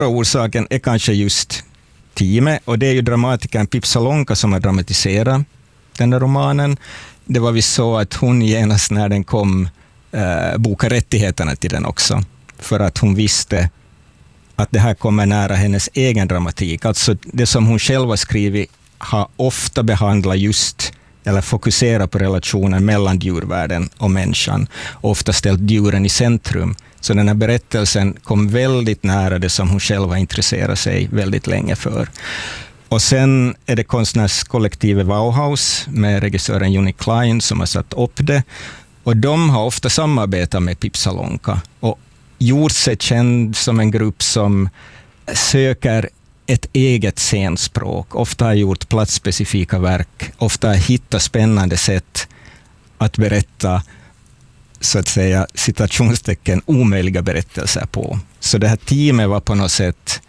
orsaken är kanske just teamet, och det är ju dramatikern Pip Salonka som har dramatiserat den där romanen. Det var vi så att hon genast när den kom bokade rättigheterna till den också, för att hon visste att det här kommer nära hennes egen dramatik. Alltså det som hon själv har skrivit har ofta behandlat just eller fokuserat på relationen mellan djurvärlden och människan, ofta ställt djuren i centrum. Så den här berättelsen kom väldigt nära det som hon själv har intresserat sig väldigt länge för. Och sen är det konstnärskollektivet Bauhaus med regissören Joni Klein som har satt upp det. Och de har ofta samarbetat med Pip Salonka och gjort sig känd som en grupp som söker ett eget scenspråk. Ofta har gjort platsspecifika verk. Ofta har hittat spännande sätt att berätta, så att säga, citationstecken, omöjliga berättelser på. Så det här teamet var på något sätt,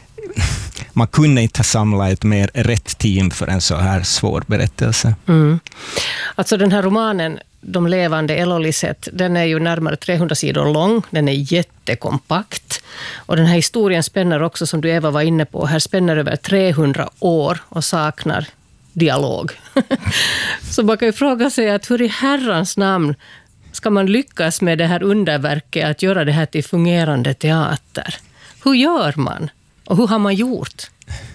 man kunde inte samla ett mer rätt team för en så här svår berättelse. Alltså den här romanen De levande Eloliset, den är ju närmare 300 sidor lång, den är jättekompakt och den här historien spänner också, som du Eva var inne på, här spänner över 300 år och saknar dialog. Så man kan ju fråga sig att hur i herrans namn ska man lyckas med det här underverket att göra det här till fungerande teater? Hur gör man? Och hur har man gjort?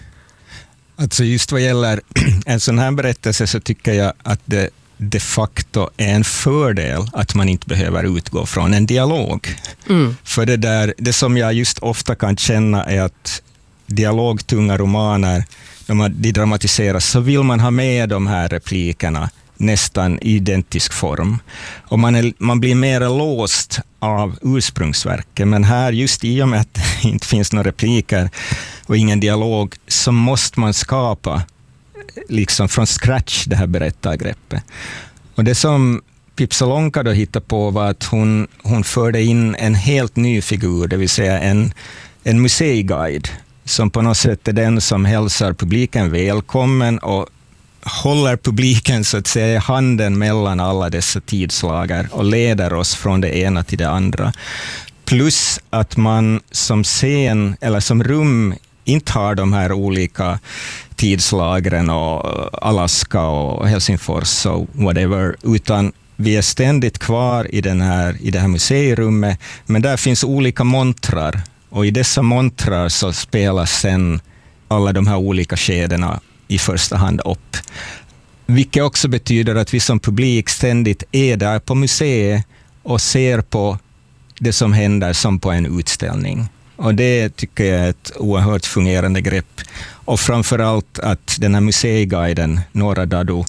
Alltså just vad gäller en sån här berättelse så tycker jag att det de facto är en fördel att man inte behöver utgå från en dialog. För det som jag just ofta kan känna är att dialogtunga romaner, de dramatiseras, så vill man ha med de här replikerna nästan i identisk form. Och man blir mer låst av ursprungsverket. Men här, just i och med att det inte finns några repliker och ingen dialog, så måste man skapa liksom från scratch det här berättargreppet. Och det som Pip Salonka då hittade på var att hon förde in en helt ny figur, det vill säga en museiguide som på något sätt är den som hälsar publiken välkommen och håller publiken så att säga i handen mellan alla dessa tidslagar och leder oss från det ena till det andra. Plus att man som scen eller som rum inte har de här olika tidslagren och Alaska och Helsingfors och whatever, utan vi är ständigt kvar i det här museirummet, men där finns olika montrar och i dessa montrar så spelas sen alla de här olika skedena i första hand upp. Vilket också betyder att vi som publik ständigt är där på museet och ser på det som händer som på en utställning. Och det tycker jag är ett oerhört fungerande grepp. Och framförallt att den här museiguiden, Nora Dadu,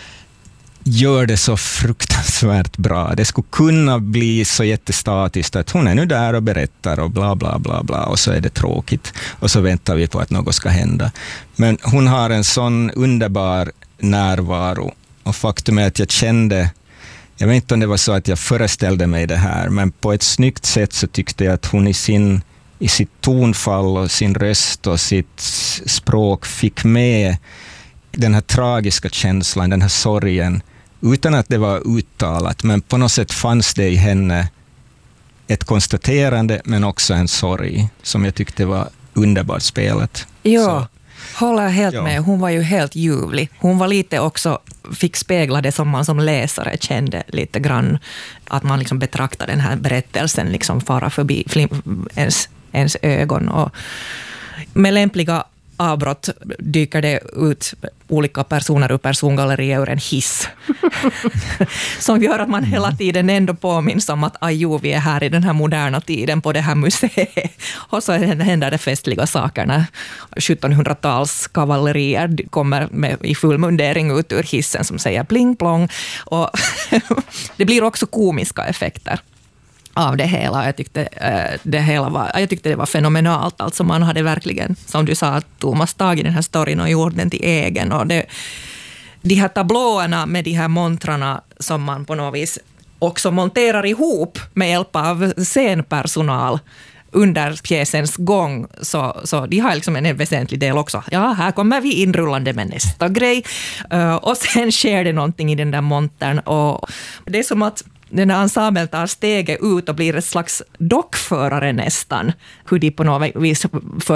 gör det så fruktansvärt bra. Det skulle kunna bli så jättestatiskt att hon är nu där och berättar och bla bla bla bla och så är det tråkigt. Och så väntar vi på att något ska hända. Men hon har en sån underbar närvaro. Och faktum är att jag vet inte om det var så att jag föreställde mig det här, men på ett snyggt sätt så tyckte jag att hon i sitt tonfall och sin röst och sitt språk fick med den här tragiska känslan, den här sorgen, utan att det var uttalat, men på något sätt fanns det i henne ett konstaterande men också en sorg som jag tyckte var underbart spelet. Ja, håller helt med. Hon var ju helt ljuvlig. Hon var lite också, fick spegla det som man som läsare kände lite grann, att man liksom betraktar den här berättelsen liksom fara förbi ens ögon, och med lämpliga avbrott dyker det ut olika personer ur persongalleriet ur en hiss som gör att man hela tiden ändå påminns om att vi är här i den här moderna tiden på det här museet, och så händer det festliga sakerna. 1700-tals kavallerier kommer i full mundering ut ur hissen som säger pling plong, och det blir också komiska effekter av det hela. Jag tyckte det var fenomenalt. Alltså man hade verkligen, som du sa, Thomas tagit den här storyn och gjort den till egen. Och de här tablåerna med de här montrarna som man på något vis också monterar ihop med hjälp av scenpersonal under pjäsens gång, så de har liksom en väsentlig del också. Ja, här kommer vi inrullande med nästa grej. Och sen sker det någonting i den där montern. Och det är som att den här ensemblen tar steget ut och blir ett slags dockförare nästan. Hur de på något vis